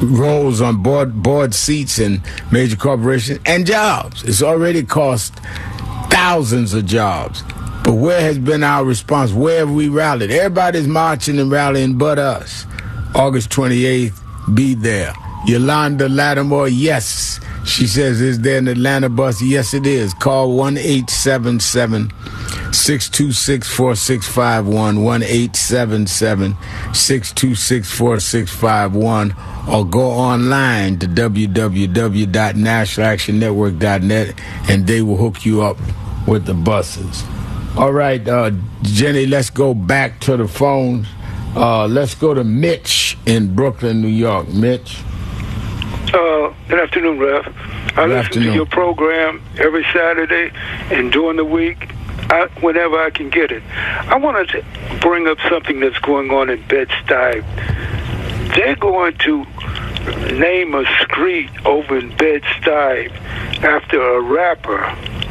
roles on board seats in major corporations and jobs. It's already cost thousands of jobs. But where has been our response? Where have we rallied? Everybody's marching and rallying but us. August 28th, be there. Yolanda Lattimore, yes. She says, is there an Atlanta bus? Yes, it is. Call 1-877-626-4651, 1-877-626-4651, or go online to www.nationalactionnetwork.net, and they will hook you up with the buses. All right, Jenny, let's go back to the phones. Let's go to Mitch in Brooklyn, New York. Mitch. Good afternoon, Rev. I listen to your program every Saturday and during the week, whenever I can get it. I wanted to bring up something that's going on in Bed-Stuy. They're going to name a street over in Bed-Stuy after a rapper,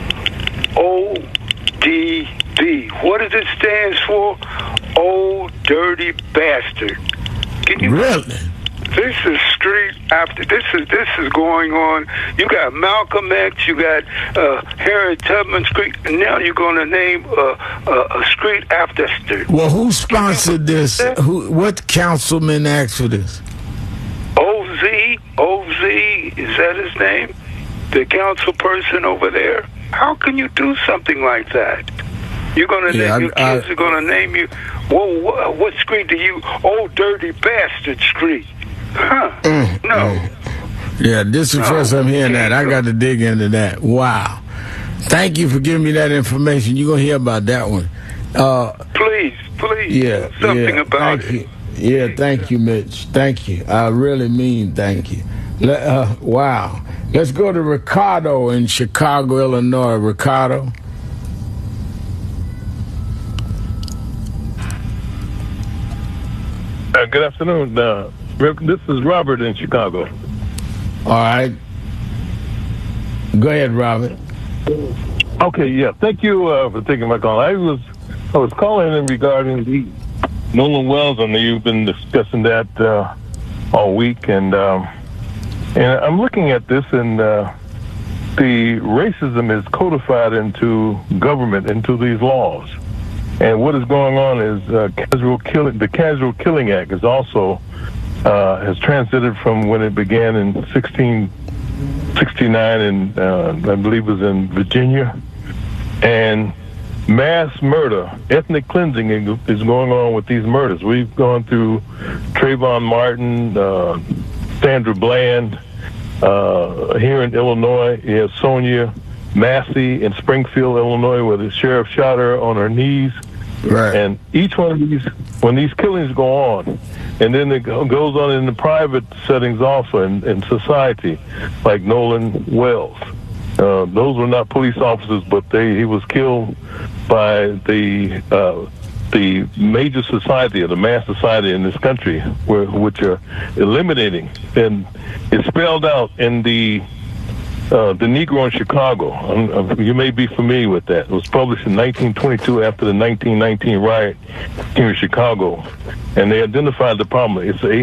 ODB. What does it stand for? Old Dirty Bastard. Can you really? This is street after this is going on. You got Malcolm X, you got Harriet Tubman Street, and now you're going to name a street after street. Well, who sponsored this? What councilman asked for this? OZ, is that his name? The council person over there. How can you do something like that? You're going to name your kids are going to name you. Whoa, what street do you? Old Dirty Bastard Street. Huh? No. Yeah, this is the first I'm hearing that. I got to dig into that. Wow. Thank you for giving me that information. You're going to hear about that one. Please. Yeah, something about it. Yeah, thank you, Mitch. Thank you. I really mean thank you. Wow. Let's go to Ricardo in Chicago, Illinois. Ricardo. Good afternoon. This is Robert in Chicago. All right. Go ahead, Robert. Okay, yeah. Thank you for taking my call. I was calling in regarding the Nolan Wells. I know you've been discussing that all week, and I'm looking at this, and the racism is codified into government, into these laws. And what is going on is the Casual Killing Act is also has transited from when it began in 1669, and I believe it was in Virginia. And mass murder, ethnic cleansing is going on with these murders. We've gone through Trayvon Martin, Sandra Bland. Here in Illinois, you have Sonia Massey in Springfield, Illinois, where the sheriff shot her on her knees. Right. And each one of these, when these killings go on, and then it goes on in the private settings also in society, like Nolan Wells. Those were not police officers, but he was killed by the major society, or the mass society in this country, which are eliminating. And it's spelled out in the Negro in Chicago. You may be familiar with that. It was published in 1922 after the 1919 riot here in Chicago. And they identified the problem. It's an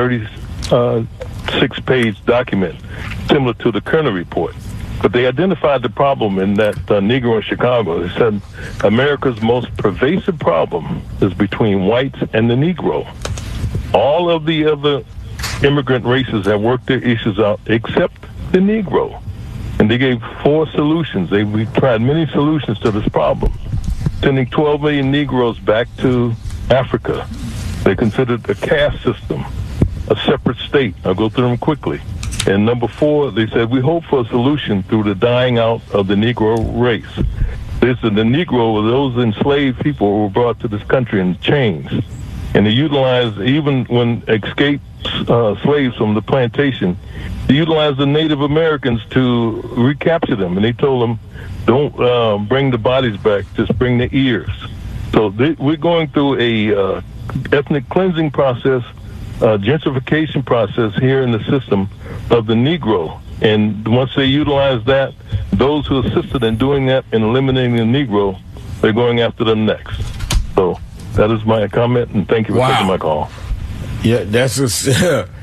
836-page document, similar to the Kerner Report. But they identified the problem in that Negro in Chicago. They said America's most pervasive problem is between whites and the Negro. All of the other immigrant races have worked their issues out except the Negro. And they gave 4 solutions. We tried many solutions to this problem. Sending 12 million Negroes back to Africa. They considered a caste system, a separate state. I'll go through them quickly. And number 4, they said, we hope for a solution through the dying out of the Negro race. They said the Negro, those enslaved people who were brought to this country in chains. And they utilized, even when escaped slaves from the plantation, they utilized the Native Americans to recapture them. And they told them, don't bring the bodies back, just bring the ears. So we're going through a ethnic cleansing process, gentrification process here in the system of the Negro. And once they utilize that, those who assisted in doing that and eliminating the Negro, they're going after them next. So that is my comment, and thank you for taking my call. Yeah, that's